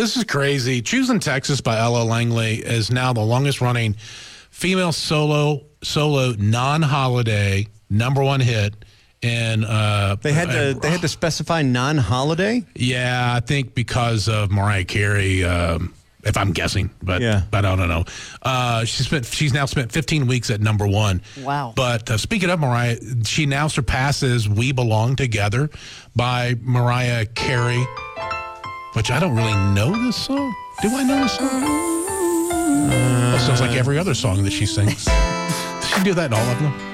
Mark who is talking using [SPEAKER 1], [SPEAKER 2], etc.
[SPEAKER 1] This is crazy. Choosing Texas by Ella Langley is now the longest running female solo non-holiday #1 hit. And
[SPEAKER 2] they had to specify non-holiday.
[SPEAKER 1] Yeah, I think because of Mariah Carey. If I'm guessing, but I don't know. She's now spent 15 weeks at #1.
[SPEAKER 3] Wow.
[SPEAKER 1] But speaking of Mariah, she now surpasses "We Belong Together" by Mariah Carey, which I don't really know this song. Do I know this song? It sounds like every other song that she sings. Does she do that in all of them?